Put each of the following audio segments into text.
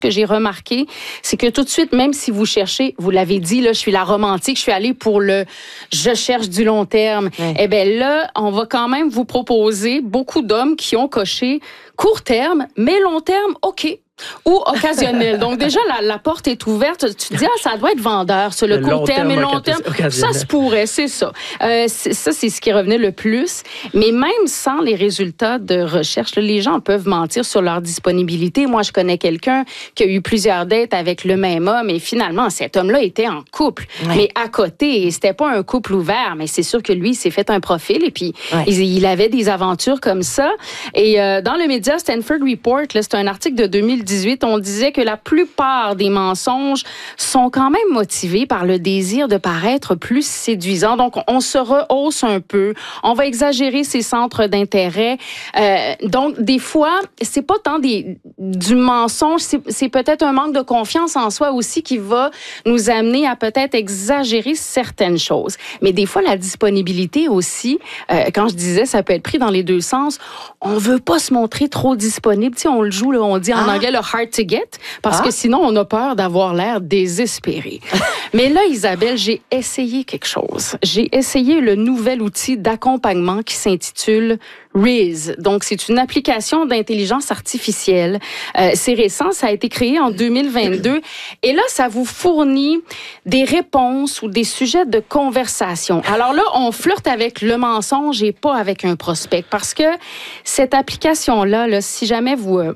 que j'ai remarqué, c'est que tout de suite, même si vous cherchez, vous l'avez dit, là, je suis la romantique, je suis allée pour je cherche du long terme. Ouais. Eh bien là, on va quand même vous proposer beaucoup d'hommes qui ont coché court terme, mais long terme, OK. Ou occasionnel. Donc, déjà, la porte est ouverte. Tu te dis, ça doit être vendeur, ça, le court terme et long terme. Ça se pourrait, c'est ça. Ça, c'est ce qui revenait le plus. Mais même sans les résultats de recherche, là, les gens peuvent mentir sur leur disponibilité. Moi, je connais quelqu'un qui a eu plusieurs dates avec le même homme et finalement, cet homme-là était en couple. Ouais. Mais à côté, c'était pas un couple ouvert, mais c'est sûr que lui, il s'est fait un profil et puis il avait des aventures comme ça. Et dans le média Stanford Report, là, c'est un article de 2018, on disait que la plupart des mensonges sont quand même motivés par le désir de paraître plus séduisant. Donc, on se rehausse un peu. On va exagérer ses centres d'intérêt. Donc, des fois, c'est pas tant du mensonge, c'est peut-être un manque de confiance en soi aussi qui va nous amener à peut-être exagérer certaines choses. Mais des fois, la disponibilité aussi, quand je disais, ça peut être pris dans les deux sens. On veut pas se montrer trop disponible. Tu sais, on le joue, là, on dit en anglais le hard to get, parce que sinon, on a peur d'avoir l'air désespéré. Mais là, Isabelle, j'ai essayé quelque chose. J'ai essayé le nouvel outil d'accompagnement qui s'intitule Riz. Donc, c'est une application d'intelligence artificielle. C'est récent, ça a été créé en 2022. Et là, ça vous fournit des réponses ou des sujets de conversation. Alors là, on flirte avec le mensonge et pas avec un prospect. Parce que cette application-là, là, si jamais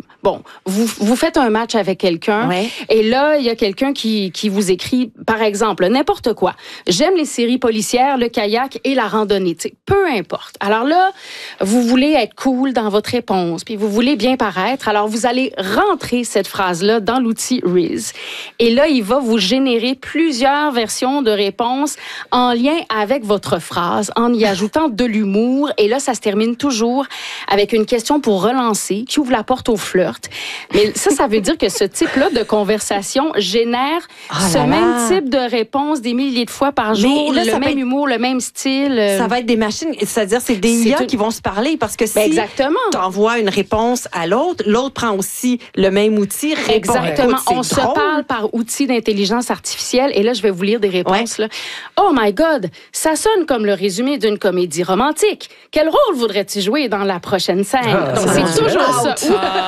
vous faites un match avec quelqu'un et là, il y a quelqu'un qui vous écrit, par exemple, n'importe quoi. J'aime les séries policières, le kayak et la randonnée. T'sais, peu importe. Alors là, vous voulez être cool dans votre réponse, puis vous voulez bien paraître, alors vous allez rentrer cette phrase-là dans l'outil Riz. Et là, il va vous générer plusieurs versions de réponses en lien avec votre phrase, en y ajoutant de l'humour. Et là, ça se termine toujours avec une question pour relancer, qui ouvre la porte au flirt. Mais ça veut dire que ce type-là de conversation génère même type de réponse des milliers de fois par jour, là, le même humour, le même style. Ça va être des machines, c'est-à-dire c'est des IA qui vont se parler. Parce que si tu envoies une réponse à l'autre prend aussi le même outil, répond. Exactement. Écoute, on se parle par outil d'intelligence artificielle. Et là, je vais vous lire des réponses. Là. Oh my God, ça sonne comme le résumé d'une comédie romantique. Quel rôle voudrais-tu jouer dans la prochaine scène? Donc, c'est toujours ça.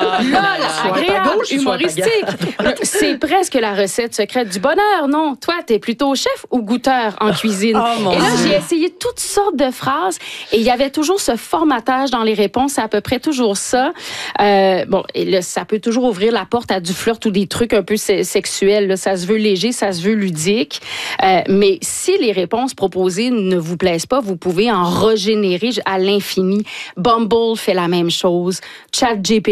Lol, agréable, humoristique. C'est presque la recette secrète du bonheur, non? Toi, t'es plutôt chef ou goûteur en cuisine? Et là, j'ai essayé toutes sortes de phrases et il y avait toujours ce formatage dans les réponses, c'est à peu près toujours ça. Et là, ça peut toujours ouvrir la porte à du flirt ou des trucs un peu sexuels. Là. Ça se veut léger, ça se veut ludique. Mais si les réponses proposées ne vous plaisent pas, vous pouvez en régénérer à l'infini. Bumble fait la même chose. ChatGPT